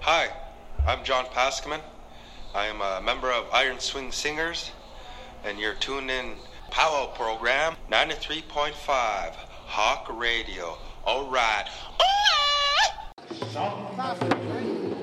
Hi, I'm John Paskaman. I am a member of Iron Swing Singers, and you're tuned in Powwow Program 93.5 Hawk Radio. All right.